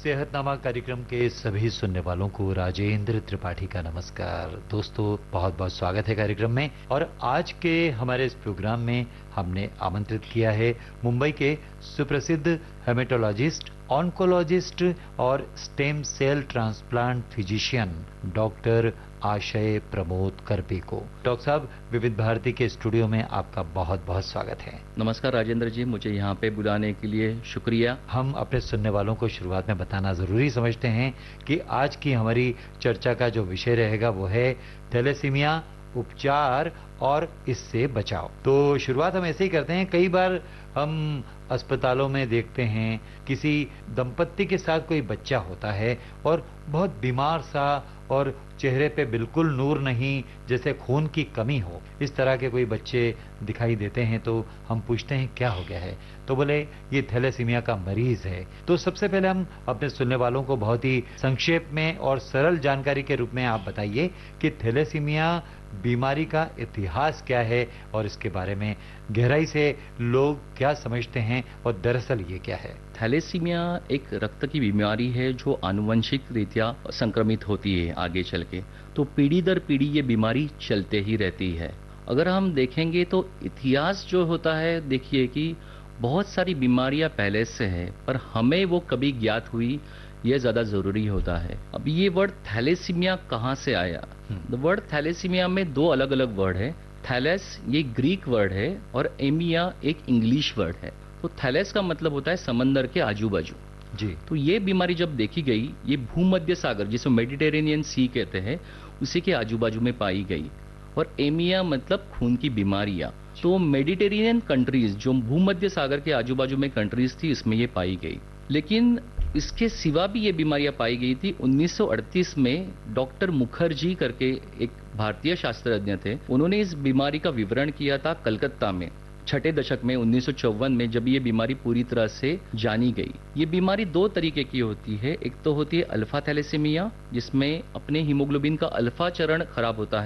सेहतनामा कार्यक्रम के सभी सुनने वालों को राजेंद्र त्रिपाठी का नमस्कार। दोस्तों, बहुत बहुत स्वागत है कार्यक्रम में। और आज के हमारे इस प्रोग्राम में हमने आमंत्रित किया है मुंबई के सुप्रसिद्ध हेमेटोलॉजिस्ट, ऑन्कोलॉजिस्ट और stem cell transplant physician doctor आशय प्रमोद करपे को। डॉक्टर साहब, विविध भारती के स्टूडियो में आपका बहुत बहुत स्वागत है। नमस्कार राजेंद्र जी, मुझे यहाँ पे बुलाने के लिए शुक्रिया। हम अपने सुनने वालों को शुरुआत में बताना जरूरी समझते हैं कि आज की हमारी चर्चा का जो विषय रहेगा वो है थैलेसीमिया, उपचार और इससे बचाव। तो शुरुआत हम ऐसे ही करते हैं। कई बार हम अस्पतालों में देखते हैं किसी दंपत्ति के साथ कोई बच्चा होता है और बहुत बीमार सा और चेहरे पे बिल्कुल नूर नहीं, जैसे खून की कमी हो, इस तरह के कोई बच्चे दिखाई देते हैं। तो हम पूछते हैं क्या हो गया है, तो बोले ये थैलेसीमिया का मरीज है। तो सबसे पहले हम अपने सुनने वालों को बहुत ही संक्षेप में और सरल जानकारी के रूप में आप बताइए कि थैलेसीमिया बीमारी का इतिहास क्या है और इसके बारे में गहराई से लोग क्या समझते हैं और दरअसल ये क्या है। थैलेसीमिया एक रक्त की बीमारी है जो आनुवंशिक रीत्या संक्रमित होती है आगे चल के। तो पीढ़ी दर पीढ़ी ये बीमारी चलते ही रहती है। अगर हम देखेंगे तो इतिहास जो होता है, देखिए कि बहुत सारी बीमारियां पहले से है, पर हमें वो कभी ज्ञात हुई ये ज्यादा जरूरी होता है। अब ये वर्ड थैलेसीमिया कहाँ से आया? द वर्ड थैलेसीमिया में दो अलग अलग वर्ड है। थैलेस ये ग्रीक वर्ड है और एमिया एक इंग्लिश वर्ड है। तो थैलेस का मतलब होता है समंदर के आजू बाजू जी। तो ये बीमारी जब देखी गई, ये भूमध्य सागर जिसे मेडिटेरेनियन सी कहते हैं, उसी के आजू बाजू में पाई गई। और एमिया मतलब खून की बीमारियां। तो मेडिटेरेनियन कंट्रीज जो भूमध्य सागर के आजू बाजू में कंट्रीज थी, इसमें ये पाई गई। लेकिन इसके सिवा भी ये बीमारियां पाई गई थी। 1938 में डॉक्टर मुखर्जी करके एक भारतीय शास्त्रज्ञ थे, उन्होंने इस बीमारी का विवरण किया था कलकत्ता में छठे दशक में 1954 में, जब ये बीमारी पूरी तरह से जानी गई। ये बीमारी दो तरीके की होती है। एक तो होती है अल्फा थैलेसीमिया, जिसमें अपने हीमोग्लोबिन का अल्फा चरण खराब होता